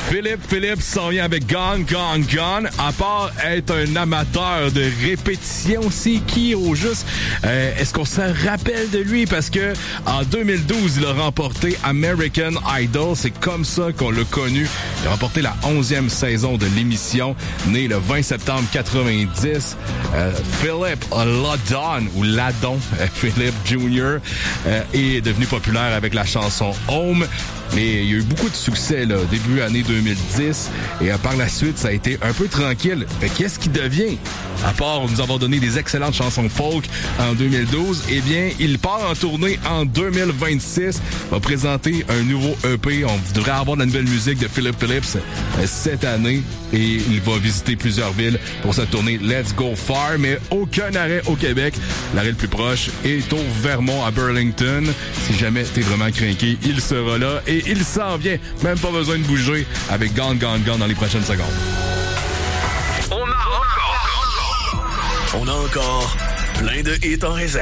Philippe s'en vient avec Gone, Gone, Gone. À part être un amateur de répétition, c'est qui au juste? Est-ce qu'on se rappelle de lui? Parce que en 2012, il a remporté American Idol. C'est comme ça qu'on l'a connu. Il a remporté la 11e saison de l'émission, né le 20 septembre 90. Philip Ladon, ou Ladon, Philip Jr., est devenu populaire avec la chanson Home. Mais il y a eu beaucoup de succès là, début année 2010 et par la suite, ça a été un peu tranquille. Mais qu'est-ce qui devient? À part nous avoir donné des excellentes chansons folk en 2012, eh bien, il part en tournée en 2026, va présenter un nouveau EP. On devrait avoir de la nouvelle musique de Philip Phillips cette année et il va visiter plusieurs villes pour sa tournée Let's Go Far, mais aucun arrêt au Québec. L'arrêt le plus proche est au Vermont à Burlington. Si jamais t'es vraiment craqué, il sera là et il s'en vient. Même pas besoin de bouger avec Gone, Gone, Gone dans les prochaines secondes. On a encore plein de hits en réserve.